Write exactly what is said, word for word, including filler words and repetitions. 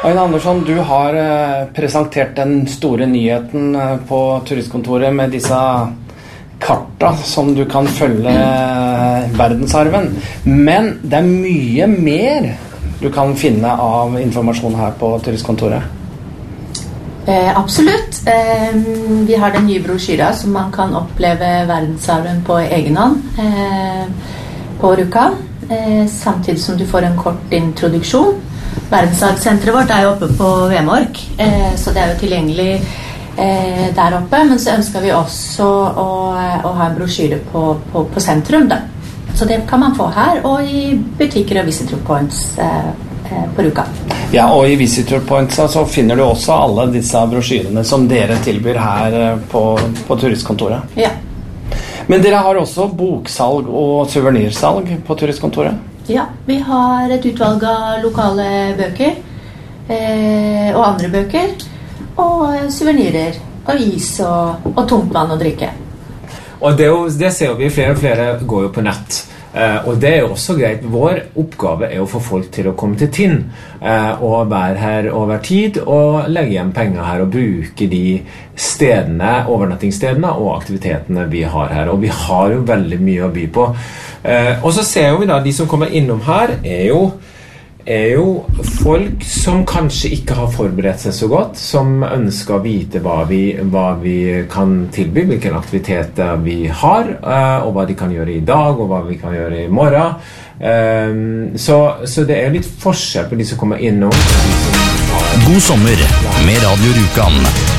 Aina Andersson, du har presentert den store nyheten på turistkontoret med disse karta som du kan følge verdensarven. Men det er mye mer du kan finne av informasjon her på turistkontoret. Eh, absolutt. Eh, vi har den nye brosjyra som man kan oppleve verdensarven på egen hånd eh, på Rjukan, eh, samtidig som du får en kort introduksjon. Verdensarvsenteret vårt er jo oppe på Vemork, eh, så det er jo tilgjengelig eh, der oppe, men så ønsker vi også å, å ha en brosjyre på, på, på sentrum da. Så det kan man få her, og i butikker og visitor points eh, eh, på Rjukan. Ja, og i visitor points så finner du også alle disse brosjyrene som dere tilbyr her på, på turistkontoret. Ja. Men dere har også boksalg og souvenirsalg på turistkontoret? Ja, vi har et utvalg av lokale bøker eh, og andre bøker, og souvenirer, og is og, og tungtvann og drikke. Og det, det ser vi, flere og flere går jo på nett. Eh, og det er jo også greit. Vår oppgave er å få folk til å komme til Tinn eh, og være her over tid og legge igjen penger her og bruke de stedene, overnattingsstedene og aktivitetene vi har her. Og vi har jo veldig mye å by på. Eh, og så ser vi da, de som kommer innom her er jo, er jo folk som kanskje ikke har forberedt seg så godt, som ønsker å vite hva vi, hva vi kan tilby, hvilke aktiviteter vi har, eh, og hva de kan gjøre i dag, og hva vi kan gjøre i morgen. Eh, så, så det er litt forskjell på de som kommer innom. God sommer med Radio Rjukan.